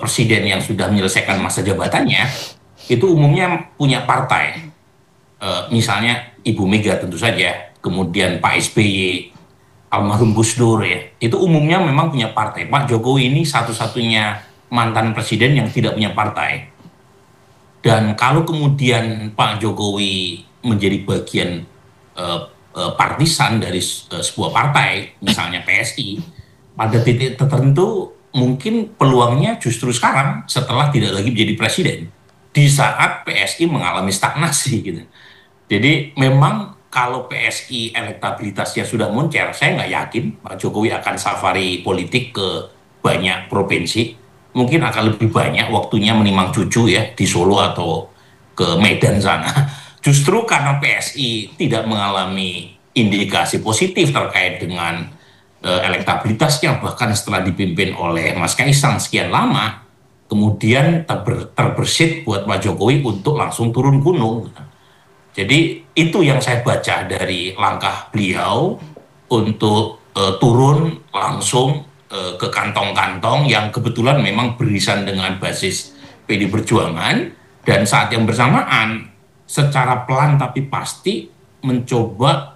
presiden yang sudah menyelesaikan masa jabatannya itu umumnya punya partai. Misalnya Ibu Mega tentu saja, kemudian Pak SBY, almarhum Gus Dur ya, itu umumnya memang punya partai. Pak Jokowi ini satu-satunya mantan presiden yang tidak punya partai. Dan kalau kemudian Pak Jokowi menjadi bagian partisan dari sebuah partai, misalnya PSI, pada titik tertentu mungkin peluangnya justru sekarang setelah tidak lagi menjadi presiden, di saat PSI mengalami stagnasi gitu. Jadi memang kalau PSI elektabilitasnya sudah moncer, saya nggak yakin Pak Jokowi akan safari politik ke banyak provinsi. Mungkin akan lebih banyak waktunya menimang cucu ya di Solo atau ke Medan sana. Justru karena PSI tidak mengalami indikasi positif terkait dengan elektabilitasnya, bahkan setelah dipimpin oleh Mas Kaisang sekian lama, kemudian terbersit buat Pak Jokowi untuk langsung turun gunung. Jadi itu yang saya baca dari langkah beliau untuk turun langsung ke kantong-kantong yang kebetulan memang beririsan dengan basis PD Perjuangan, dan saat yang bersamaan secara pelan tapi pasti mencoba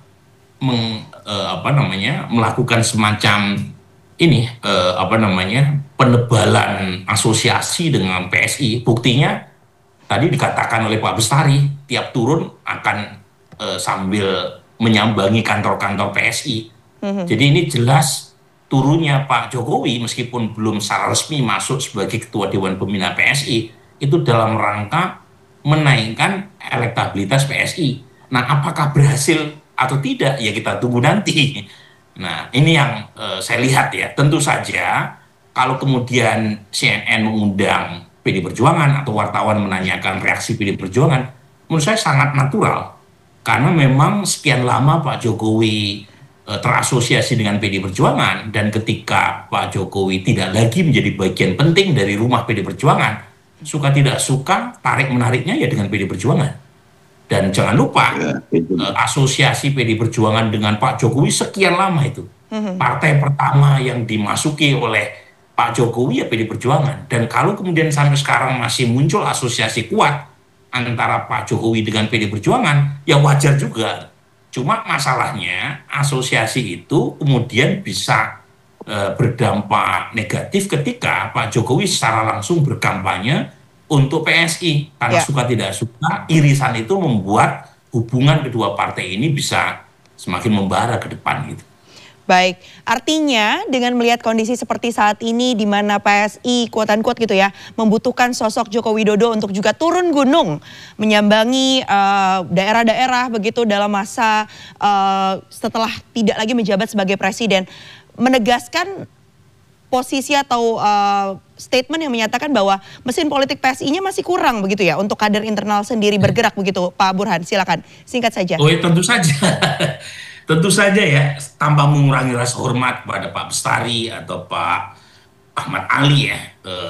melakukan semacam ini penebalan asosiasi dengan PSI. Buktinya tadi dikatakan oleh Pak Bestari, tiap turun akan sambil menyambangi kantor-kantor PSI. Jadi ini jelas turunnya Pak Jokowi meskipun belum secara resmi masuk sebagai Ketua Dewan Pembina PSI itu dalam rangka menaikkan elektabilitas PSI. Nah, apakah berhasil atau tidak ya kita tunggu nanti. Nah, ini yang saya lihat ya. Tentu saja kalau kemudian CNN mengundang PD Perjuangan atau wartawan menanyakan reaksi PD Perjuangan, menurut saya sangat natural. Karena memang sekian lama Pak Jokowi terasosiasi dengan PD Perjuangan, dan ketika Pak Jokowi tidak lagi menjadi bagian penting dari rumah PD Perjuangan, suka tidak suka tarik-menariknya ya dengan PD Perjuangan. Dan jangan lupa asosiasi PD Perjuangan dengan Pak Jokowi sekian lama itu. Partai pertama yang dimasuki oleh Pak Jokowi ya PD Perjuangan. Dan kalau kemudian sampai sekarang masih muncul asosiasi kuat antara Pak Jokowi dengan PD Perjuangan, ya wajar juga. Cuma masalahnya asosiasi itu kemudian bisa berdampak negatif ketika Pak Jokowi secara langsung berkampanye untuk PSI. Karena suka tidak suka, irisan itu membuat hubungan kedua partai ini bisa semakin membara ke depan gitu. Baik, artinya dengan melihat kondisi seperti saat ini di mana PSI quote-unquote gitu ya membutuhkan sosok Joko Widodo untuk juga turun gunung menyambangi daerah-daerah begitu dalam masa setelah tidak lagi menjabat sebagai presiden, menegaskan posisi atau statement yang menyatakan bahwa mesin politik PSI-nya masih kurang begitu ya untuk kader internal sendiri bergerak begitu. Pak Burhan, silakan singkat saja. Oh ya, tentu saja. Tentu saja ya, tanpa mengurangi rasa hormat kepada Pak Bestari atau Pak Ahmad Ali ya,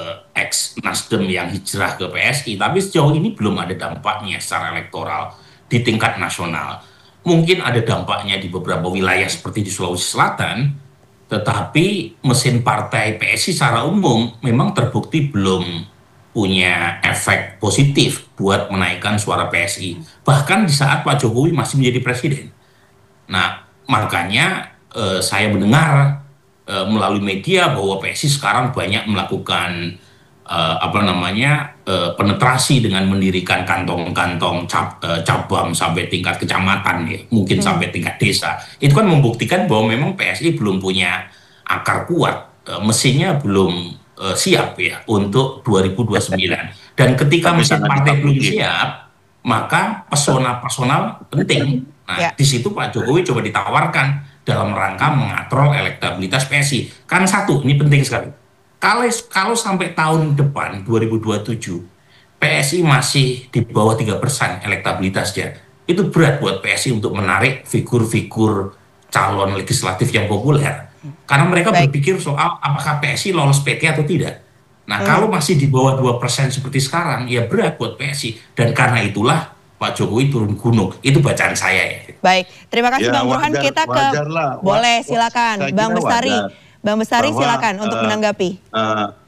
ex Nasdem yang hijrah ke PSI, tapi sejauh ini belum ada dampaknya secara elektoral di tingkat nasional. Mungkin ada dampaknya di beberapa wilayah seperti di Sulawesi Selatan, tetapi mesin partai PSI secara umum memang terbukti belum punya efek positif buat menaikkan suara PSI. Bahkan di saat Pak Jokowi masih menjadi presiden. Nah, makanya saya mendengar melalui media bahwa PSI sekarang banyak melakukan penetrasi dengan mendirikan kantong-kantong cabang sampai tingkat kecamatan ya, mungkin sampai tingkat desa. Itu kan membuktikan bahwa memang PSI belum punya akar kuat, mesinnya belum siap ya untuk 2029. Dan ketika mesin partai belum siap, maka pesona personal penting. Nah, di situ Pak Jokowi coba ditawarkan dalam rangka mengatrol elektabilitas PSI. Kan satu, ini penting sekali. Kalau sampai tahun depan 2027 PSI masih di bawah 3% elektabilitasnya, itu berat buat PSI untuk menarik figur-figur calon legislatif yang populer. Karena mereka berpikir soal apakah PSI lolos PT atau tidak. Nah, kalau masih di bawah 2% seperti sekarang, ya berat buat PSI. Dan karena itulah Pak Jokowi turun gunung. Itu bacaan saya ya. Baik, terima kasih Bang Burhan. Kita ke boleh silakan Bang Bestari. Bang Bestari silakan untuk menanggapi.